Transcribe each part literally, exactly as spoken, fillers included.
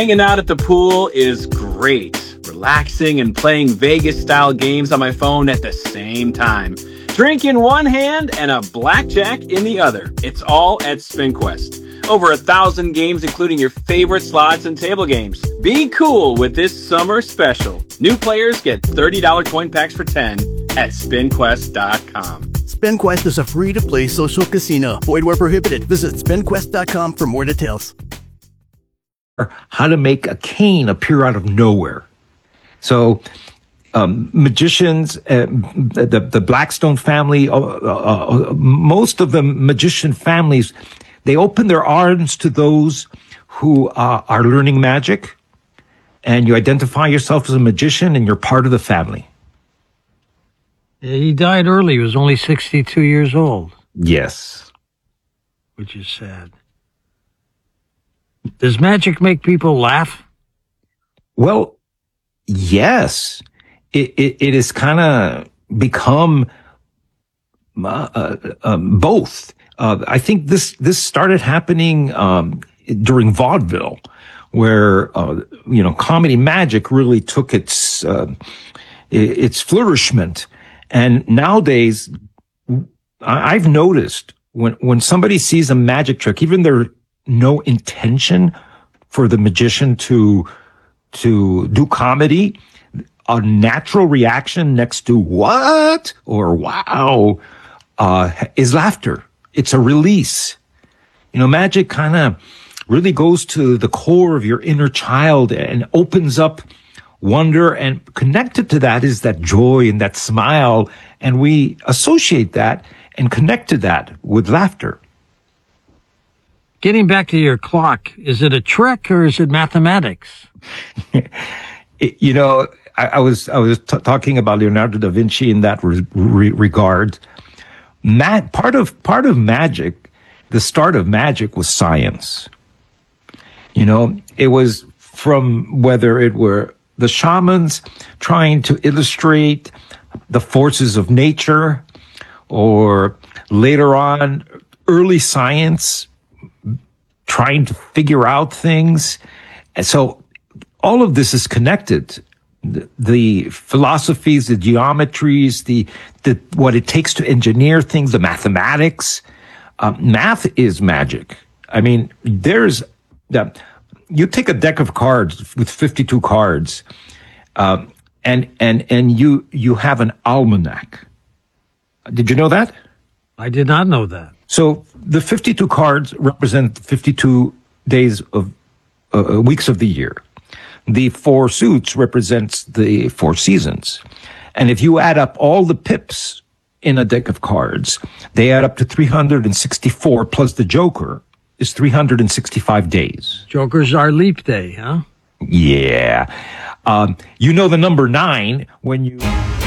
Hanging out at the pool is great. Relaxing and playing Vegas-style games on my phone at the same time. Drink in one hand and a blackjack in the other. It's all at SpinQuest. Over a thousand games, including your favorite slots and table games. Be cool with this summer special. New players get thirty dollars coin packs for ten at spin quest dot com. SpinQuest is a free-to-play social casino. Void where prohibited. Visit spin quest dot com for more details. How to make a cane appear out of nowhere. So, um, magicians, uh, the, the Blackstone family, uh, uh, most of the magician families, they open their arms to those who uh, are learning magic, and you identify yourself as a magician and you're part of the family. He died early. He was only sixty-two years old. Yes. Which is sad. Does magic make people laugh? Well, yes. It it, it has kind of become uh, uh, um, both. Uh, I think this this started happening um, during vaudeville, where uh, you know comedy magic really took its uh, its flourishment, and nowadays I've noticed when when somebody sees a magic trick, even there no intention for the magician to to do comedy, a natural reaction next to what or wow uh, is laughter. It's a release. You know, magic kind of really goes to the core of your inner child and opens up wonder, and connected to that is that joy and that smile. And we associate that and connect to that with laughter. Getting back to your clock, is it a trick or is it mathematics? it, you know, I, I was I was t- talking about Leonardo da Vinci in that re- re- regard. Ma- part of part of magic, the start of magic was science. You know, it was from whether it were the shamans trying to illustrate the forces of nature, or later on, early science trying to figure out things. And so all of this is connected. The, the philosophies, the geometries, the, the, what it takes to engineer things, the mathematics. Um, math is magic. I mean, there's that. You take a deck of cards with fifty-two cards, um, and, and, and you, you have an almanac. Did you know that? I did not know that. So the fifty-two cards represent fifty-two days of uh, weeks of the year. The four suits represents the four seasons. And if you add up all the pips in a deck of cards, they add up to three hundred sixty-four, plus the Joker is three hundred sixty-five days. Joker's our leap day, huh? Yeah. Um, you know the number nine when you...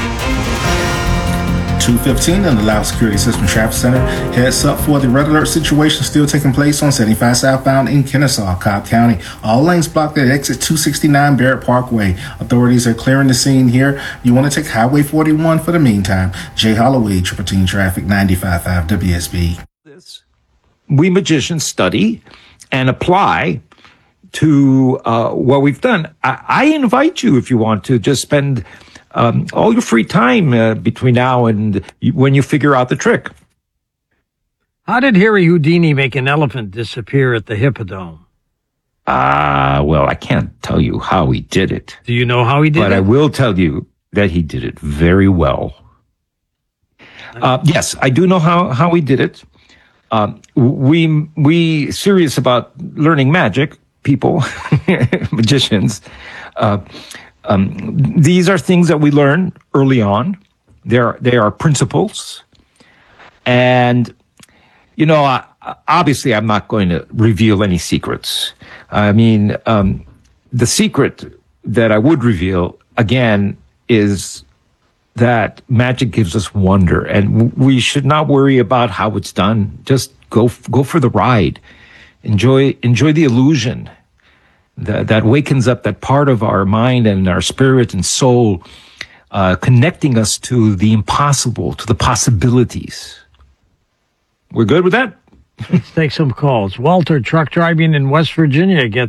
two fifteen in the Loudoun Security System Traffic Center. Heads up for the red alert situation still taking place on seventy-five southbound in Kennesaw, Cobb County. All lanes blocked at exit two sixty-nine Barrett Parkway. Authorities are clearing the scene here. You want to take Highway forty-one for the meantime. Jay Holloway, Triple Team Traffic, ninety-five point five W S B. We magicians study and apply to uh, what we've done. I, I invite you, if you want to, just spend Um, all your free time uh, between now and you, when you figure out the trick. How did Harry Houdini make an elephant disappear at the Hippodrome? Ah, uh, well, I can't tell you how he did it. Do you know how he did but it? But I will tell you that he did it very well. Uh, yes, I do know how, how he did it. Um, we, we serious about learning magic, people, magicians, uh, Um, these are things that we learn early on. They're, they are principles. And, you know, I, obviously I'm not going to reveal any secrets. I mean, um, the secret that I would reveal, again, is that magic gives us wonder, and we should not worry about how it's done. Just go, go for the ride. Enjoy, enjoy the illusion. That, that wakens up that part of our mind and our spirit and soul, uh, connecting us to the impossible, to the possibilities. We're good with that? Let's take some calls. Walter, truck driving in West Virginia, gets